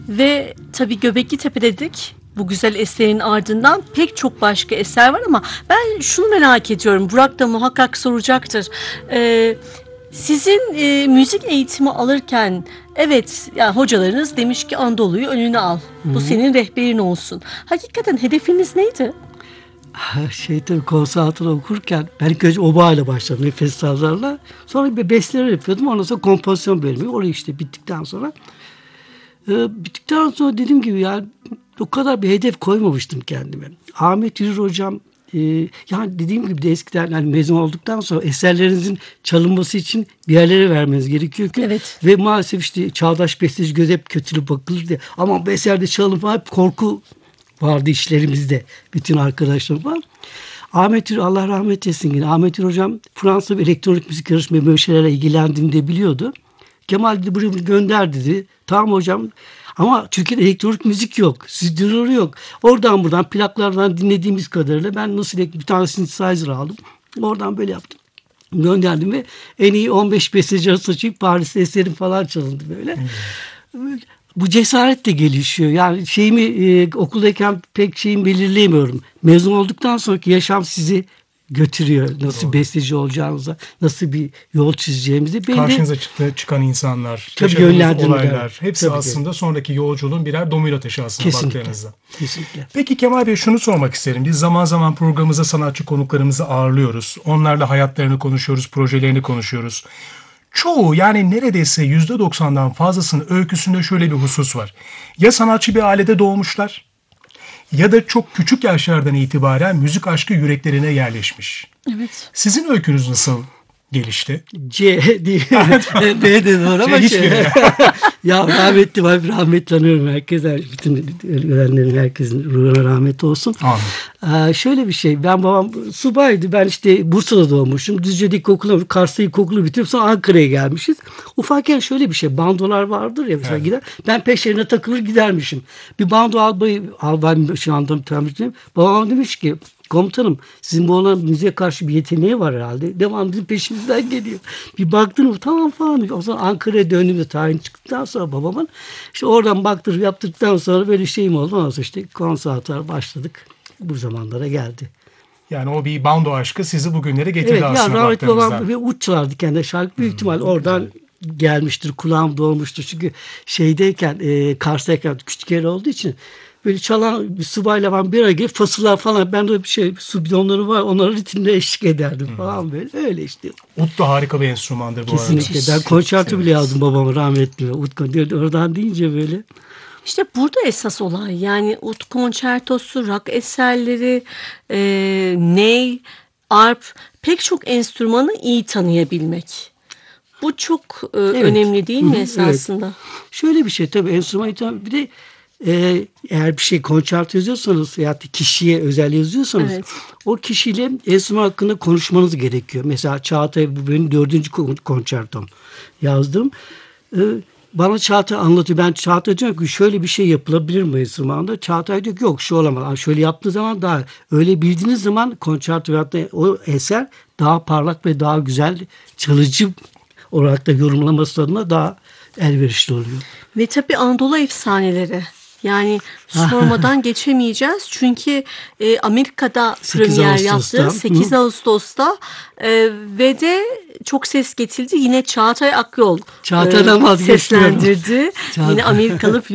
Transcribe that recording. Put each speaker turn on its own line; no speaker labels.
Ve tabii Göbekli Tepe dedik. Bu güzel eserin ardından pek çok başka eser var ama ben şunu merak ediyorum. Burak da muhakkak soracaktır. Sizin müzik eğitimi alırken evet ya hocalarınız demiş ki Anadolu'yu önüne al. Bu senin rehberin olsun. Hakikaten hedefiniz neydi?
Tabii konservatuvar okurken ben ilk önce oba ile başladım. Nefes sazlarla. Sonra bir besteler yapıyordum. Ondan sonra kompozisyon bölümü. Orayı işte bittikten sonra dediğim gibi yani o kadar bir hedef koymamıştım kendime. Ahmet Yürür hocam yani dediğim gibi de eskiden yani mezun olduktan sonra eserlerinizin çalınması için bir yerlere vermeniz gerekiyor ki.
Evet.
Ve maalesef işte çağdaş besteci göz hep kötülü bakılır diye. Ama bu eserde çalın falan hep korku vardı işlerimizde. Bütün arkadaşlarım var. Ahmet Yürür Allah rahmet etsin yine. Ahmet Yürür hocam Fransa bir elektronik müzik yarışmaya böyle şeylerle ilgilendiğini de biliyordu. Kemal dedi buraya gönder dedi. Tamam hocam. Ama Türkiye'de elektronik müzik yok. Stüdyoları yok. Oradan buradan plaklardan dinlediğimiz kadarıyla ben nasıl bir tane synthesizer aldım. Oradan böyle yaptım. Gönderdim ve en iyi 15 besteci arasında çıkıp Paris'te eserim falan çalındı böyle. Bu cesaret de gelişiyor. Yani okuldayken pek belirleyemiyorum. Mezun olduktan sonraki yaşam sizi götürüyor. Nasıl besteci olacağınıza, nasıl bir yol çizeceğimizi.
Karşınıza çıkan insanlar,
yaşadığınız
olaylar hepsi aslında sonraki yolculuğun birer domino taşı aslında baktığınızda.
Kesinlikle.
Peki Kemal Bey şunu sormak isterim. Biz zaman zaman programımıza sanatçı konuklarımızı ağırlıyoruz. Onlarla hayatlarını konuşuyoruz, projelerini konuşuyoruz. Çoğu yani neredeyse %90'dan fazlasının öyküsünde şöyle bir husus var. Ya sanatçı bir ailede doğmuşlar ya da çok küçük yaşlardan itibaren müzik aşkı yüreklerine yerleşmiş.
Evet.
Sizin öykünüz nasıl gelişti?
C değil. B de doğru ama ya rahmetli anıyorum herkese. Bütün ölenlerin herkesin ruhuna rahmet olsun. Şöyle bir şey. Babam subaydı. Ben işte Bursa'da doğmuşum. Düzce'de ilkokulu, Kars'ta ilkokulu bitirip sonra Ankara'ya gelmişiz. Ufakken şöyle bir şey. Bandolar vardır ya mesela gider. Ben peşlerine takılır gidermişim. Bir bando albay şu anda mütemizliyim. Babam demiş ki komutanım sizin bu olan müziğe karşı bir yeteneği var herhalde. Devam bizim peşimizden geliyor. Bir baktım tamam falan. O zaman Ankara'ya döndüğümde tayin çıktıktan sonra babamın işte oradan yaptırdıktan sonra böyle şeyim oldu. Ondan sonra işte konservatuvar başladık. Bu zamanlara geldi.
Yani o bir bando aşkı sizi bugünlere getirdi
evet,
aslında
rahmetli
baktığınızda.
babam ve ut çalardı kendi şarkı. Büyük ihtimal oradan gelmiştir. Kulağım dolmuştur. Çünkü Kars'tayken küçük yer olduğu için böyle çalan bir subayla falan bir araya gelip fasılar falan. Ben de su bidonları var. Onlara ritimle eşlik ederdim falan böyle. Öyle işte.
Ut da harika bir enstrümandır bu
Kesinlikle.
arada.
Ben konçerto bile yazdım babama rahmetli. Ut oradan deyince böyle.
İşte burada esas olay yani ut konçertosu, rock eserleri, ney, arp pek çok enstrümanı iyi tanıyabilmek. Bu çok önemli değil mi esasında?
Evet. Şöyle bir şey tabii enstrüman bir de eğer bir şey konçerto yazıyorsanız ya kişiye özel yazıyorsanız o kişiyle enstrüman hakkında konuşmanız gerekiyor. Mesela Çağatay bu benim 4. konçertom yazdım. Bana Çağatay anlatıyor. Ben Çağatay diyorum ki şöyle bir şey yapılabilir mi enstrümanda? Çağatay diyor ki yok şu olamaz. Şöyle yaptığı zaman daha öyle bildiğiniz zaman konçerto veyahut da o eser daha parlak ve daha güzel çalıcı olarak da yorumlaması adına daha elverişli oluyor.
Ve tabii Anadolu efsaneleri. Yani sormadan geçemeyeceğiz. Çünkü Amerika'da premier yaptı 8 Ağustos'ta ve de çok ses getirdi. Yine Çağatay Akyol seslendirdi. Yine Amerikalı